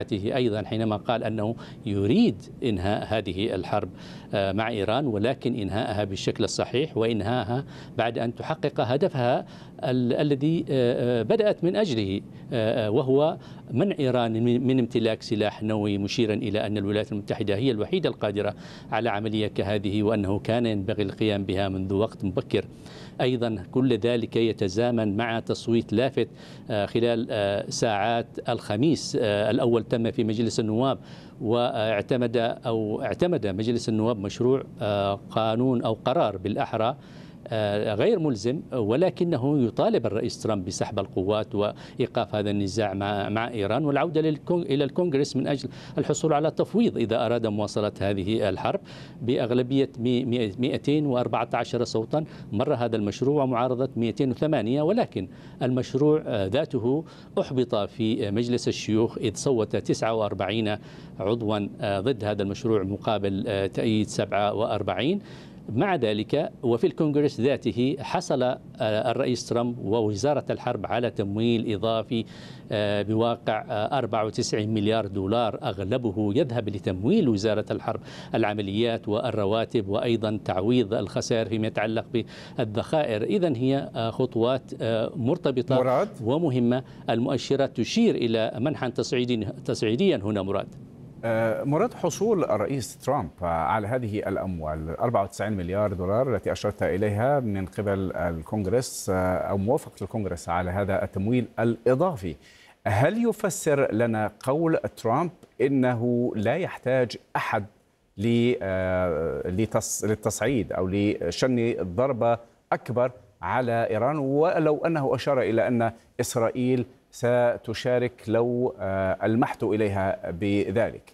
أيضا حينما قال أنه يريد إنهاء هذه الحرب مع إيران، ولكن إنهاءها بالشكل الصحيح، وإنهاءها بعد أن تحقق هدفها الذي بدأت من أجله، وهو منع إيران من امتلاك سلاح نووي، مشيرا إلى أن الولايات المتحدة هي الوحيدة القادرة على عملية كهذه، وأنه كان ينبغي القيام بها منذ وقت مبكر. أيضا كل ذلك يتزامن مع تصويت لافت خلال ساعات الخميس الأول تم في مجلس النواب، اعتمد مجلس النواب مشروع قانون أو قرار بالأحرى غير ملزم، ولكنه يطالب الرئيس ترامب بسحب القوات وإيقاف هذا النزاع مع إيران، والعودة إلى الكونغرس من أجل الحصول على تفويض إذا أراد مواصلة هذه الحرب بأغلبية 214 صوتا. مر هذا المشروع ومعارضة 208، ولكن المشروع ذاته أحبط في مجلس الشيوخ، إذ صوت 49 عضوا ضد هذا المشروع مقابل تأييد 47. مع ذلك وفي الكونغرس ذاته حصل الرئيس ترامب ووزارة الحرب على تمويل إضافي بواقع 94 مليار دولار، أغلبه يذهب لتمويل وزارة الحرب العمليات والرواتب، وأيضا تعويض الخسائر فيما يتعلق بالذخائر. إذن هي خطوات مرتبطة مراد ومهمة. المؤشرات تشير إلى منحا تصعيديا هنا مراد. مراد، حصول الرئيس ترامب على هذه الأموال 94 مليار دولار التي أشرت إليها من قبل الكونغرس أو موافقة الكونغرس على هذا التمويل الإضافي، هل يفسر لنا قول ترامب إنه لا يحتاج أحد للتصعيد أو لشن ضربة أكبر على إيران، ولو أنه أشار إلى أن إسرائيل ستشارك لو ألمحت إليها بذلك؟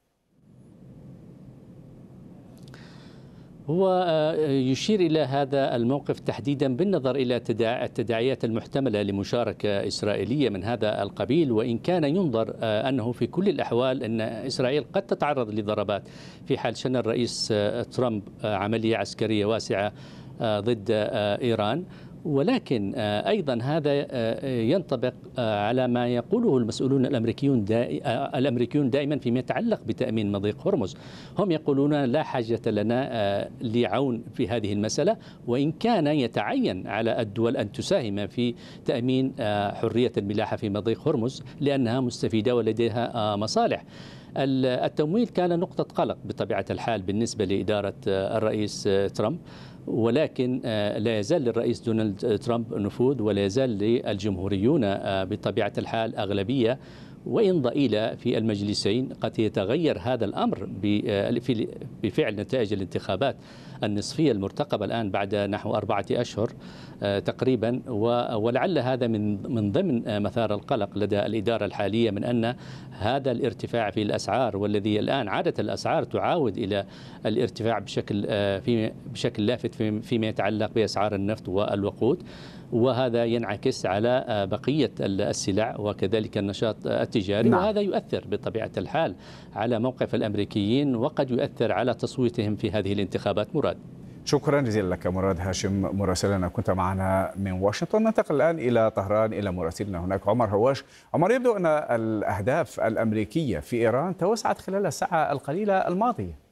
هو يشير إلى هذا الموقف تحديدا بالنظر إلى التداعيات المحتملة لمشاركة إسرائيلية من هذا القبيل، وإن كان ينظر أنه في كل الأحوال أن إسرائيل قد تتعرض لضربات في حال شن الرئيس ترامب عملية عسكرية واسعة ضد إيران. ولكن أيضا هذا ينطبق على ما يقوله المسؤولون الأمريكيون دائما فيما يتعلق بتأمين مضيق هرمز. هم يقولون لا حاجة لنا لعون في هذه المسألة، وإن كان يتعين على الدول أن تساهم في تأمين حرية الملاحة في مضيق هرمز لأنها مستفيدة ولديها مصالح. التمويل كان نقطة قلق بطبيعة الحال بالنسبة لإدارة الرئيس ترامب، ولكن لا يزال للرئيس دونالد ترامب نفوذ، ولا يزال للجمهوريون بطبيعة الحال أغلبية، وإن ضئيلة في المجلسين. قد يتغير هذا الأمر بفعل نتائج الانتخابات النصفية المرتقبة الآن بعد نحو 4 أشهر تقريبا، ولعل هذا من ضمن مثار القلق لدى الإدارة الحالية من أن هذا الارتفاع في الأسعار، والذي الآن عادت الأسعار تعاود إلى الارتفاع بشكل لافت فيما يتعلق بأسعار النفط والوقود، وهذا ينعكس على بقية السلع وكذلك النشاط التجاري. نعم. وهذا يؤثر بطبيعة الحال على موقف الأمريكيين، وقد يؤثر على تصويتهم في هذه الانتخابات. مراد، شكرا جزيلا لك مراد هاشم مراسلنا، كنت معنا من واشنطن. ننتقل الآن إلى طهران إلى مراسلنا هناك عمر هواش. عمر، يبدو أن الأهداف الأمريكية في إيران توسعت خلال الساعة القليلة الماضية.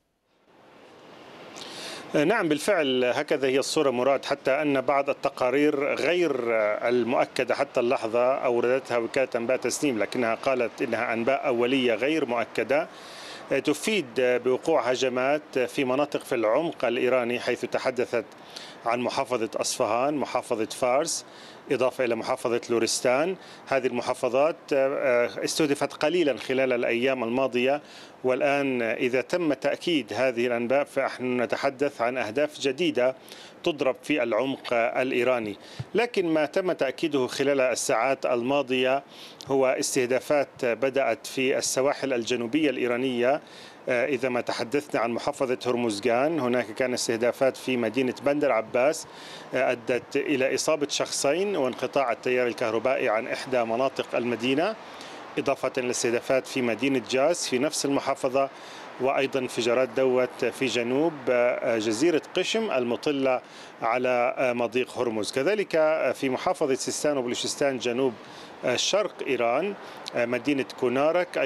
نعم بالفعل هكذا هي الصورة مراد، حتى أن بعض التقارير غير المؤكدة حتى اللحظة أوردتها وكالة أنباء تسنيم، لكنها قالت إنها أنباء أولية غير مؤكدة تفيد بوقوع هجمات في مناطق في العمق الإيراني، حيث تحدثت عن محافظة أصفهان، محافظة فارس، إضافة إلى محافظة لورستان. هذه المحافظات استهدفت قليلا خلال الأيام الماضية، والآن إذا تم تأكيد هذه الأنباء فنحن نتحدث عن أهداف جديدة تضرب في العمق الإيراني. لكن ما تم تأكيده خلال الساعات الماضية هو استهدافات بدأت في السواحل الجنوبية الإيرانية. إذا ما تحدثنا عن محافظة هرمزغان، هناك كان استهدافات في مدينة بندر عباس أدت إلى إصابة شخصين وانقطاع التيار الكهربائي عن إحدى مناطق المدينة. إضافة إلى الاستهدافات في مدينة جاس في نفس المحافظة، وأيضا انفجارات دوت في جنوب جزيرة قشم المطلة على مضيق هرمز. كذلك في محافظة سيستان وبلوشستان جنوب شرق إيران مدينة كونارك